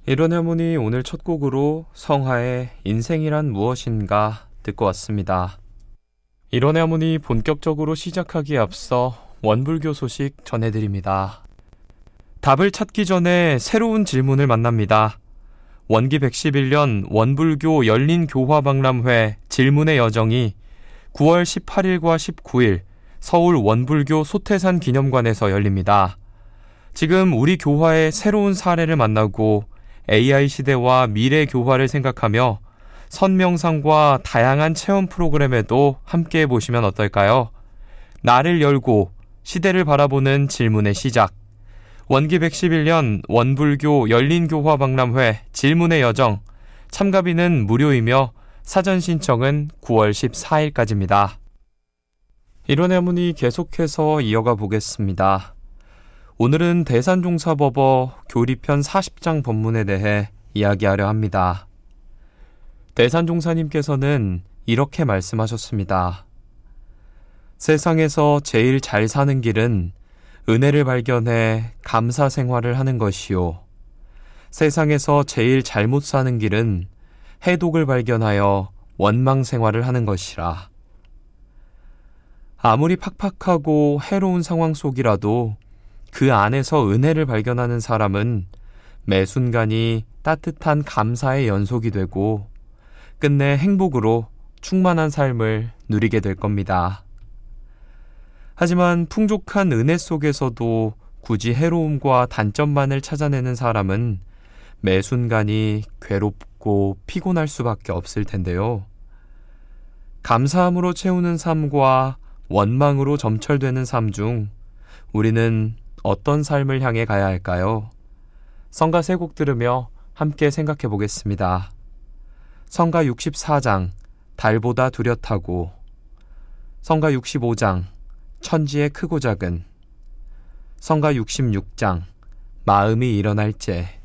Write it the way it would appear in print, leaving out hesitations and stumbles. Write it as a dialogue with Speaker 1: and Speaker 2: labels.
Speaker 1: 이런 할머니 오늘 첫 곡으로 성하의 인생이란 무엇인가 듣고 왔습니다. 이런 할머니 본격적으로 시작하기에 앞서 원불교 소식 전해드립니다. 답을 찾기 전에 새로운 질문을 만납니다. 원기 111년 원불교 열린교화박람회 질문의 여정이 9월 18일과 19일 서울 원불교 소태산 기념관에서 열립니다. 지금 우리 교화의 새로운 사례를 만나고 AI 시대와 미래 교화를 생각하며 선명상과 다양한 체험 프로그램에도 함께 해보시면 어떨까요? 나를 열고 시대를 바라보는 질문의 시작. 원기 111년 원불교 열린교화박람회 질문의 여정. 참가비는 무료이며 사전 신청은 9월 14일까지입니다. 이런 할머니 계속해서 이어가 보겠습니다. 오늘은 대산종사법어 교리편 40장 법문에 대해 이야기하려 합니다. 대산종사님께서는 이렇게 말씀하셨습니다. 세상에서 제일 잘 사는 길은 은혜를 발견해 감사 생활을 하는 것이요. 세상에서 제일 잘못 사는 길은 해독을 발견하여 원망 생활을 하는 것이라. 아무리 팍팍하고 해로운 상황 속이라도 그 안에서 은혜를 발견하는 사람은 매 순간이 따뜻한 감사의 연속이 되고 끝내 행복으로 충만한 삶을 누리게 될 겁니다. 하지만 풍족한 은혜 속에서도 굳이 해로움과 단점만을 찾아내는 사람은 매 순간이 괴롭고 피곤할 수밖에 없을 텐데요. 감사함으로 채우는 삶과 원망으로 점철되는 삶 중 우리는 어떤 삶을 향해 가야 할까요? 성가 세 곡 들으며 함께 생각해 보겠습니다. 성가 64장 달보다 뚜렷하고, 성가 65장 천지의 크고 작은, 성가 66장 마음이 일어날 때,